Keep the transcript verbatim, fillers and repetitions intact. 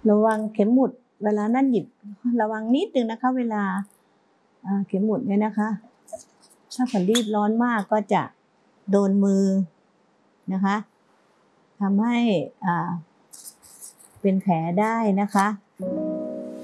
ระวังเข็มหมุดเวลานั่นหยิบระวังนิดนึงนะคะเวลาเข็มหมุดเนี่ยนะคะถ้าฝนรีบร้อนมากก็จะโดนมือนะคะทำให้เป็นแผลได้นะคะ